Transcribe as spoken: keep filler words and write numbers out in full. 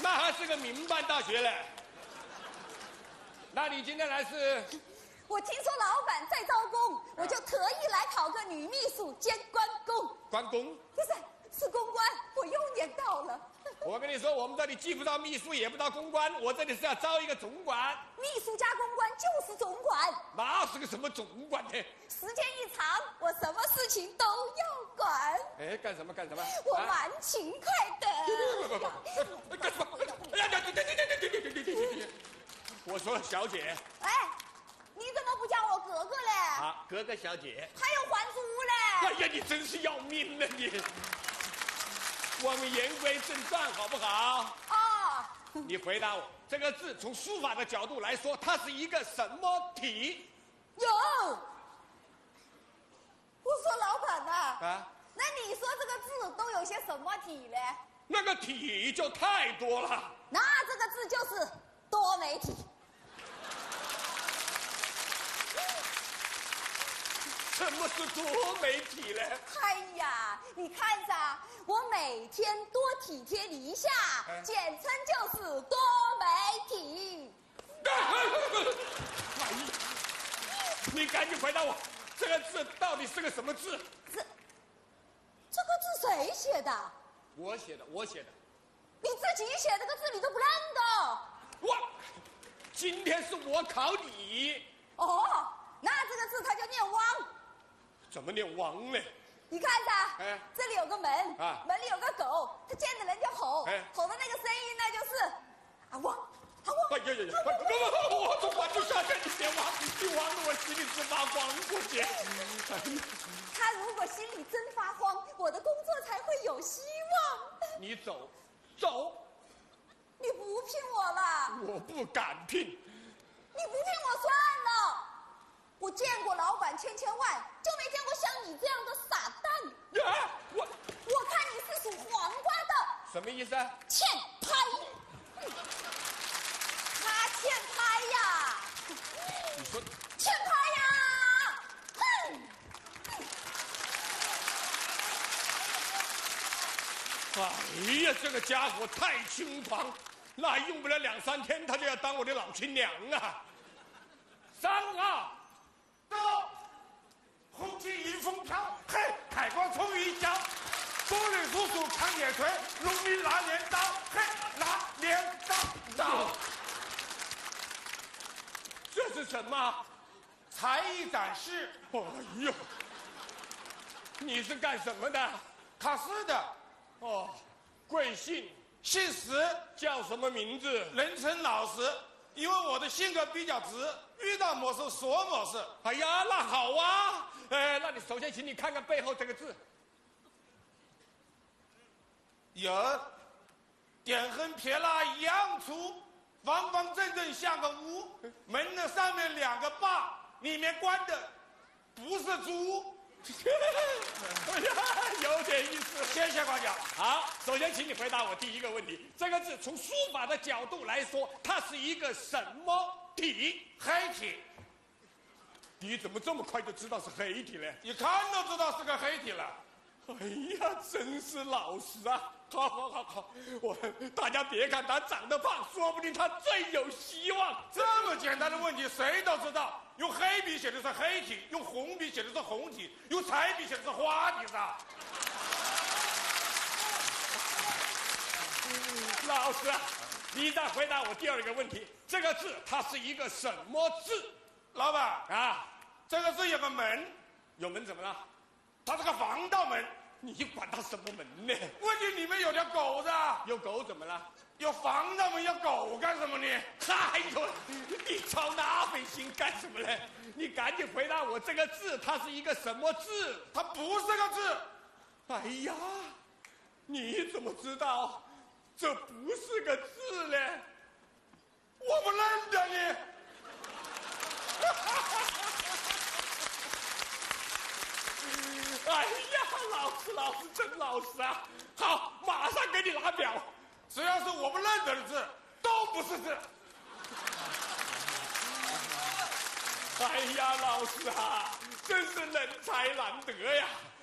那还是个民办大学嘞。那你今天来是？ 我听说老板在招工，我就特意来考个女秘书兼关公。 关公？ 不是，是公关，我又念到了。 我跟你说，我们这里既不招秘书，也不招公关，我这里是要招一个总管。 秘书加公关就是总管。 哪是个什么总管呢？ 时间一长，我什么事情都要管。 哎，干什么干什么？ 我蛮勤快的。 不不不，干什么？哎呀，对对对对对对对对对对！我说小姐。 哎，你怎么不叫我哥哥嘞？ 啊，哥哥小姐。 还有还珠嘞？ 哎呀，你真是要命了你！我们言归正传，好不好？ 啊！ 你回答我，这个字从书法的角度来说，它是一个什么体？ 有。我说老板呐、啊， 啊， 那你说这个字都有些什么体嘞？ 那个体就太多了。 那这个字就是多媒体。 什么是多媒体呢？ 哎呀，你看着，我每天多体贴你一下，哎、简称就是多媒体。 哎呀，你赶紧回答我，这个字到底是个什么字？ 这这个字谁写的？ 我写的，我写的。 你自己写这个字你都不认得？ 我今天是我考你。 哦，那这个字它就念汪。 怎么念汪呢？ 你看着，哎，这里有个门，啊，门里有个狗，它见着人就吼，哎，吼的那个声音那就是啊汪，啊汪！ 哎呀呀呀！我总管就下去，你别汪，你汪得我心里直发慌过去。 他如果心里真发慌，我的工作才会有希望。 你走，走！ 你不聘我了？ 我不敢聘。 你不聘我算了。我见过老板千千万，就没见过像你这样的傻蛋。 啊！我我看你是属黄瓜的。 什么意思啊？ 欠拍。他欠拍呀！ 你说欠拍呀！哼！ 哎呀，这个家伙太轻狂，那用不了两三天，他就要当我的老亲娘啊！三啊！ 到，红旗迎风飘，嘿，海光冲云霄，风里叔叔扛铁锤，农民拿镰刀，嘿，拿镰刀刀。 这是什么？ 才艺展示。 哎呦，你是干什么的？ 考试的。 哦，贵姓？ 姓石， 叫什么名字？ 人称老石。因为我的性格比较直，遇到某事说某事。 哎呀，那好啊！哎，那你首先请你看看背后这个字。 有，点横撇捺一样粗，方方正正像个屋。门的上面两个把，里面关的不是猪。 哎呀，有点意思。 谢谢关讲。 好，首先请你回答我第一个问题：这个字从书法的角度来说，它是一个什么体？ 黑体。 你怎么这么快就知道是黑体呢？ 一看都知道是个黑体了。 哎呀，真是老实啊！好好好好，我大家别看他长得胖，说不定他最有希望。 这么简单的问题谁都知道，用黑笔写的是黑体，用红笔写的是红体，用彩笔写的是花体噻。 老师，你再回答我第二个问题，这个字它是一个什么字？ 老板啊， 这个字有个门， 有门怎么了？ 它是个防盗门。 你管它什么门呢？ 问题里面有条狗子， 有狗怎么了？ 有防盗门，要狗干什么呢？ 哎呦，你操那份心干什么呢？你赶紧回答我，这个字它是一个什么字？ 它不是个字。 哎呀，你怎么知道这不是个字呢？ 我不认得你。 哎呀，老师，老师真老实啊！好，马上给你拿表。 只要是我不认得的字，都不是字。 哎呀，老师啊，真是人才难得呀！